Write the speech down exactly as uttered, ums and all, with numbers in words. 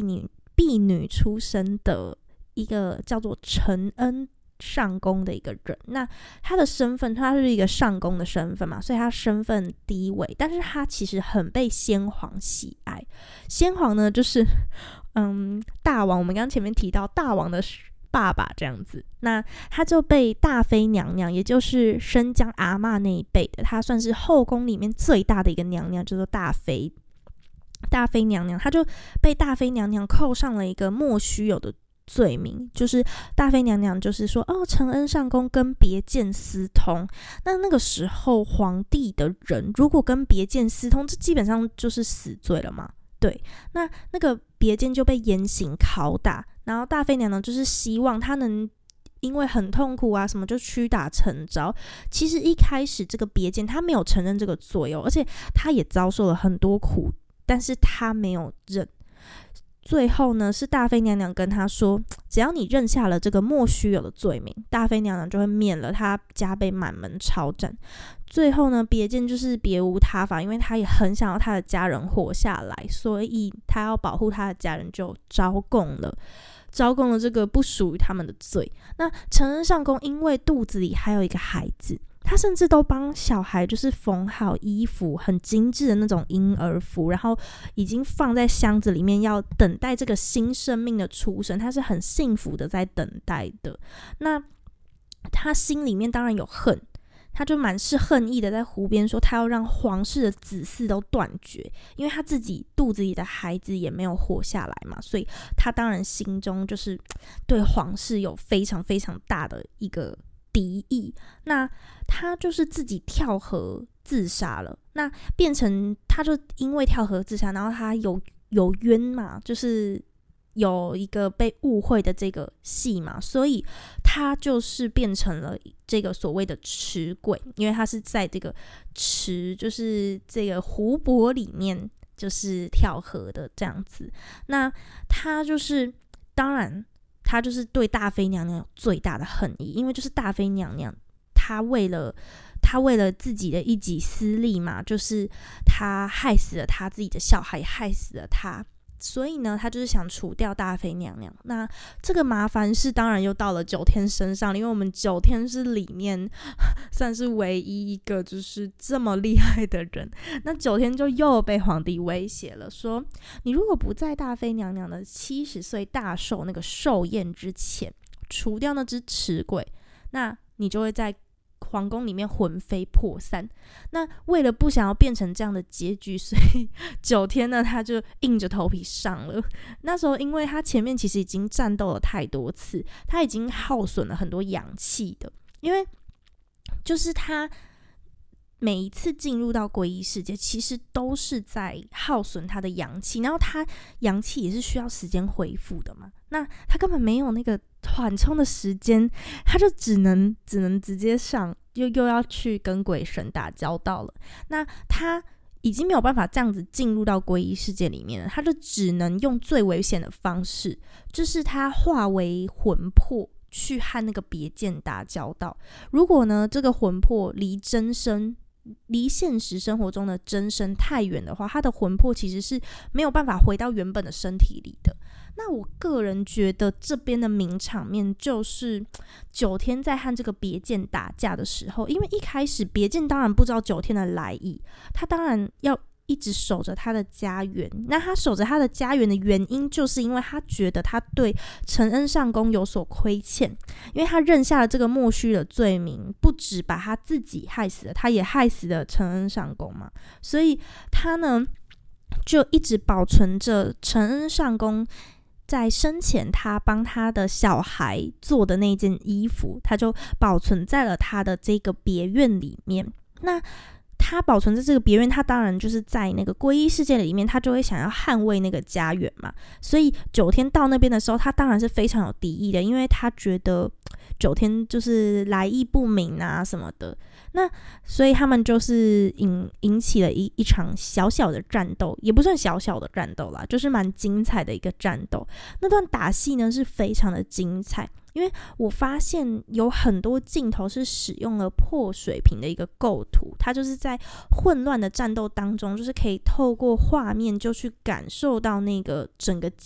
女婢女出身的一个叫做承恩上宫的一个人。那他的身份，他是一个上宫的身份嘛，所以他身份低微，但是他其实很被先皇喜爱。先皇呢，就是嗯大王，我们刚刚前面提到大王的爸爸这样子，那他就被大妃娘娘，也就是生姜阿嬷那一辈的，她算是后宫里面最大的一个娘娘，叫做大妃。大妃娘娘，她就被大妃娘娘扣上了一个莫须有的罪名，就是大妃娘娘就是说，哦，承恩上宫跟别监私通。那那个时候皇帝的人如果跟别监私通，这基本上就是死罪了嘛。对，那那个别监就被严刑拷打，然后大妃娘娘就是希望他能因为很痛苦啊什么就屈打成招。其实一开始这个别监他没有承认这个罪哦，而且他也遭受了很多苦，但是他没有认。最后呢，是大妃娘娘跟他说，只要你认下了这个莫须有的罪名，大妃娘娘就会免了他加倍满门抄斩。最后呢，别监就是别无他法，因为他也很想要他的家人活下来，所以他要保护他的家人，就招供了招供了这个不属于他们的罪。那承恩上宫因为肚子里还有一个孩子，他甚至都帮小孩就是缝好衣服，很精致的那种婴儿服，然后已经放在箱子里面，要等待这个新生命的出生。他是很幸福的在等待的。那他心里面当然有恨，他就满是恨意的在湖边说，他要让皇室的子嗣都断绝，因为他自己肚子里的孩子也没有活下来嘛，所以他当然心中就是对皇室有非常非常大的一个敌意。那他就是自己跳河自杀了，那变成他就因为跳河自杀，然后他有有冤嘛，就是有一个被误会的这个戏嘛，所以他就是变成了这个所谓的池鬼，因为他是在这个池，就是这个湖泊里面就是跳河的这样子。那他就是当然他就是对大妃娘娘有最大的恨意，因为就是大妃娘娘她为了她为了自己的一己私利嘛，就是她害死了她自己的小孩，害死了她，所以呢，他就是想除掉大妃娘娘。那这个麻烦事当然又到了九天身上，因为我们九天是里面算是唯一一个就是这么厉害的人。那九天就又被皇帝威胁了，说你如果不在大妃娘娘的七十岁大寿那个寿宴之前除掉那只池鬼，那你就会在皇宫里面魂飞魄散。那为了不想要变成这样的结局，所以九天呢他就硬着头皮上了。那时候因为他前面其实已经战斗了太多次，他已经耗损了很多阳气的，因为就是他每一次进入到皈依世界其实都是在耗损他的阳气，然后他阳气也是需要时间恢复的嘛，那他根本没有那个缓冲的时间，他就只能只能直接上，又又要去跟鬼神打交道了。那他已经没有办法这样子进入到皈依世界里面了，他就只能用最危险的方式，就是他化为魂魄去和那个别监打交道。如果呢这个魂魄离真身离现实生活中的真身太远的话，他的魂魄其实是没有办法回到原本的身体里的。那我个人觉得这边的名场面就是九天在和这个别监打架的时候，因为一开始别监当然不知道九天的来意，他当然要一直守着他的家园。那他守着他的家园的原因，就是因为他觉得他对承恩上宫有所亏欠，因为他认下了这个莫须的罪名，不止把他自己害死了，他也害死了承恩上宫嘛，所以他呢就一直保存着承恩上宫在生前他帮他的小孩做的那件衣服，他就保存在了他的这个别院里面。那他保存在这个别院，他当然就是在那个皈依世界里面，他就会想要捍卫那个家园嘛，所以九天到那边的时候，他当然是非常有敌意的，因为他觉得九天就是来意不明啊什么的。那所以他们就是引引起了一一场小小的战斗，也不算小小的战斗啦，就是蛮精彩的一个战斗。那段打戏呢是非常的精彩，因为我发现有很多镜头是使用了破水平的一个构图，它就是在混乱的战斗当中，就是可以透过画面就去感受到那个整个